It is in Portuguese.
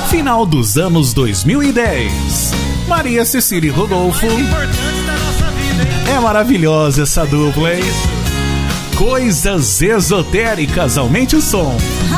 Final dos anos 2010. Maria Cecília e Rodolfo. É maravilhosa essa dupla, hein? Coisas esotéricas, aumente o som.